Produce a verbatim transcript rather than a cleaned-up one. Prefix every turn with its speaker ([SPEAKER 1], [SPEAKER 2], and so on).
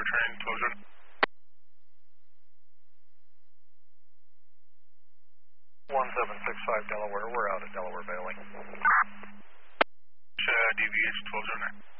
[SPEAKER 1] train, twelve zero.
[SPEAKER 2] one seven six five Delaware, we're out at Delaware Bailey.
[SPEAKER 1] Uh, D V H twelve zero nine.